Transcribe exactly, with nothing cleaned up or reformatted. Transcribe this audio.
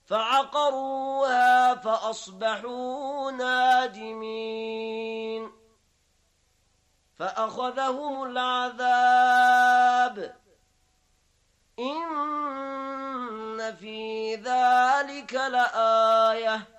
فعقروها فأصبحوا نادمين فأخذهم العذاب إن في ذلك لآية